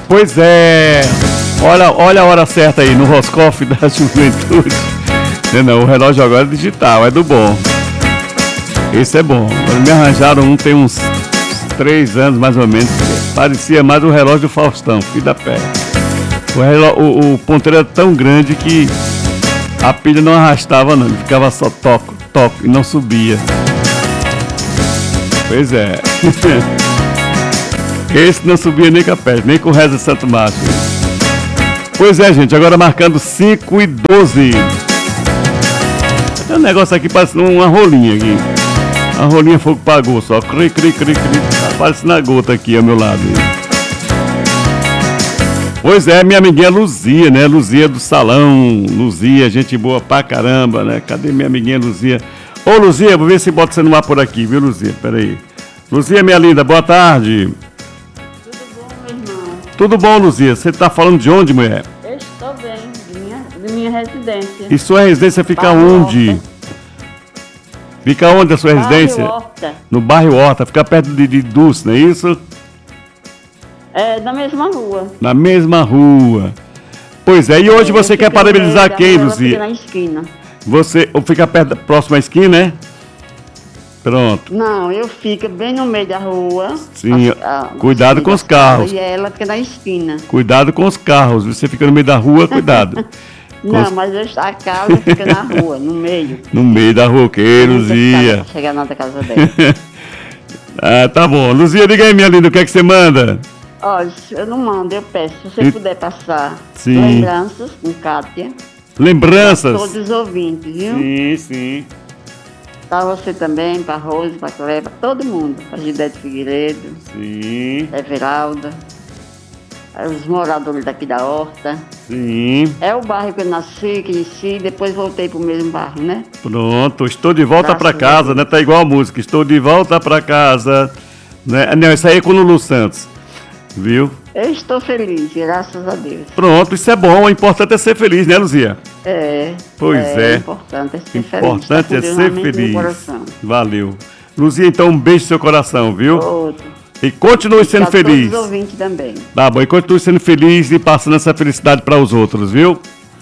Pois é. Olha a hora certa aí, no Roscoff da Juventude. Não, o relógio agora é digital, é do bom. Esse é bom. Me arranjaram um tem uns 3 anos mais ou menos. Parecia mais o relógio do Faustão, filho da pé. O ponteiro era tão grande que a pilha não arrastava não, ele ficava só toco e não subia. Pois é. Esse não subia nem com a pé, nem com o Reza Santo Márcio. Pois é, gente, agora marcando 5h12. Tem um negócio aqui parecendo uma rolinha aqui. A rolinha fogo pagou só. Cri. Tá parecendo a gota aqui ao meu lado. Pois é, minha amiguinha Luzia, né? Luzia do salão. Luzia, gente boa pra caramba, né? Cadê minha amiguinha Luzia? Ô, Luzia, vou ver se bota você no ar por aqui, viu, Luzia? Peraí. Luzia, minha linda, boa tarde. Tudo bom, meu irmão? Tudo bom, Luzia? Você tá falando de onde, mulher? Eu estou bem, de minha residência. E sua residência fica Bairro onde? Horta. Fica onde a sua residência? Bairro Horta. No bairro Horta, fica perto de Dulce, não é isso? É, na mesma rua. Na mesma rua. Pois é, e hoje você quer parabenizar quem, Luzia? Fica na esquina. Você fica perto da próxima esquina, né? Pronto. Não, eu fico bem no meio da rua. Sim, cuidado com os carros. E ela fica na esquina. Cuidado com os carros. Você fica no meio da rua, cuidado. Não, mas a casa fica na rua, no meio. No meio da rua, que Luzia. Chegar na casa dela. Ah, tá bom. Luzia, diga aí, minha linda, o que é que você manda? Olha, eu não mando, eu peço. Se você puder passar Sim. lembranças com Kátia. Lembranças? Todos os ouvintes, viu? Sim. Pra você também, pra Rose, pra Cleber, pra todo mundo. Pra Gidete Figueiredo, Sim. Everalda, os moradores daqui da Horta. Sim. É o bairro que eu nasci, cresci, depois voltei pro mesmo bairro, né? Pronto, estou de volta Graças pra casa, né? Tá igual a música, estou de volta pra casa. Né? Não, isso aí é com o Lulu Santos, viu? Eu estou feliz, graças a Deus. Pronto, isso é bom, o importante é ser feliz, né, Luzia? É. Pois é. Importante é ser Importante feliz. Tá com é Deus ser na mente e no feliz. coração. Valeu. Luzia, então um beijo no seu coração, viu? Outro. E continue sendo Pra feliz. todos os ouvintes também. Tá bom, e continue sendo feliz e passando essa felicidade para os outros, viu?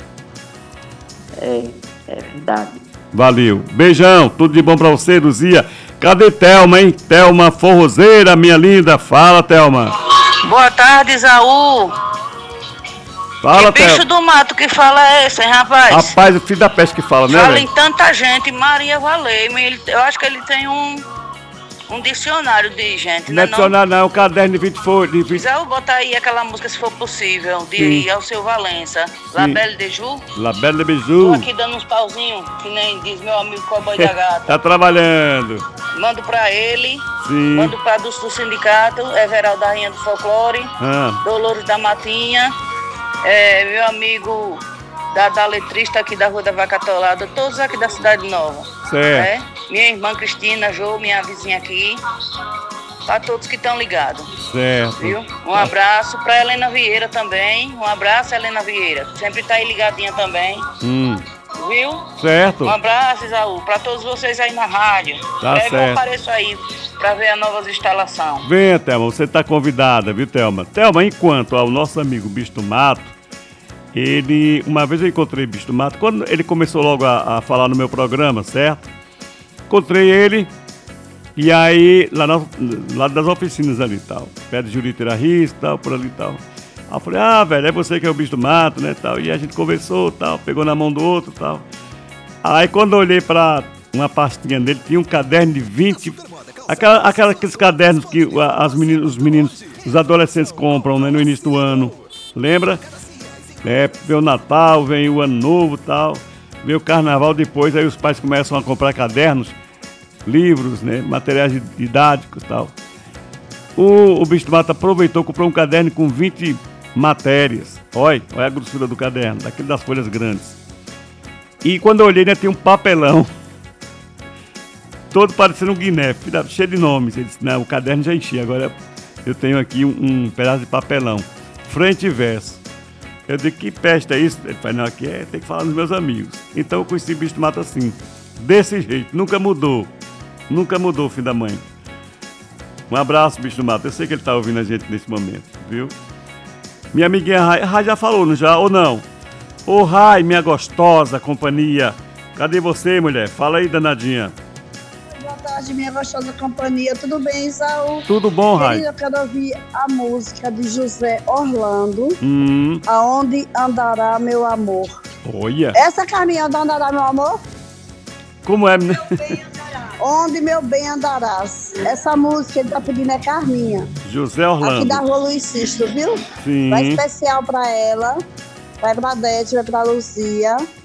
É verdade. Valeu. Beijão, tudo de bom pra você, Luzia. Cadê Thelma, hein? Thelma Forrozeira, minha linda. Fala, Thelma. Boa tarde, Isaú. Fala, Que bicho Thelma. do mato que fala é esse, hein, rapaz? Rapaz, o filho da peste que fala, né, Fala velho? em tanta gente, Maria Valei. Eu acho que ele tem um dicionário de gente, Não é né? dicionário, não, é um caderno de 20 folhas. De 20... Isaú, bota aí aquela música, se for possível, Sim. de Alceu Valença. La Belle de Ju. La Belle de Tô Bijou. aqui dando uns pauzinhos, que nem diz meu amigo Cowboy da Gata. Tá trabalhando. Mando pra ele, Sim. mando pra do sindicato, Everaldo da Rainha do Folclore, Ah, Dolores da Matinha, meu amigo da letrista aqui da Rua da Vaca Atolada, todos aqui da Cidade Nova. certo. Minha irmã Cristina, Jô, minha vizinha aqui, para todos que estão ligados, Certo. viu? Um abraço para Helena Vieira também, um abraço, Helena Vieira, sempre tá aí ligadinha também, viu? Certo. Um abraço, Isaú, para todos vocês aí na rádio. Tá Breve eu certo. apareço aí para ver a nova instalação. Venha, Thelma, você tá convidada, viu, Thelma? Thelma, enquanto o nosso amigo Bicho do Mato, uma vez eu encontrei Bicho do Mato, quando ele começou logo a falar no meu programa, certo? Encontrei ele, e aí, lá das oficinas ali e tal, perto de Juriteira Riz e tal, por ali e tal. Aí eu falei, velho, é você que é o Bicho do Mato, né, tal. E a gente conversou, tal, pegou na mão do outro, tal. Aí quando eu olhei pra uma pastinha dele, tinha um caderno de 20... Aqueles cadernos que os meninos, os adolescentes compram, né, no início do ano. Lembra? Vem o Natal, vem o Ano Novo e tal. Vem o Carnaval depois, aí os pais começam a comprar cadernos, livros, né, materiais didáticos e tal. O Bicho do Mato aproveitou, comprou um caderno com 20 matérias. Olha a grossura do caderno, daquele das folhas grandes. E quando eu olhei, né, tinha um papelão, todo parecendo um Guiné, cheio de nomes. Ele disse, não, o caderno já enchi, agora eu tenho aqui um pedaço de papelão, frente e verso. Eu digo, que peste é isso? Ele falou, não, aqui tem que falar nos meus amigos. Então eu conheci o Bicho do Mato assim, desse jeito, nunca mudou o filho da mãe. Um abraço, Bicho do Mato, eu sei que ele está ouvindo a gente nesse momento, viu? Minha amiguinha Rai já falou, não já? Ou não? Ô Rai, minha gostosa companhia. Cadê você, mulher? Fala aí, danadinha. Boa tarde, minha gostosa companhia. Tudo bem, Isaú? Tudo bom, Rai? Eu quero ouvir a música de José Orlando, Hum. Aonde Andará Meu Amor. Olha. Essa, Carminha, onde andará meu amor? Como é, né? Onde meu bem andarás. Essa música ele tá pedindo é Carminha. José Orlando. Aqui da Rua Luiz Sisto, viu? Sim. Vai especial pra ela, vai pra Dete, vai pra Luzia,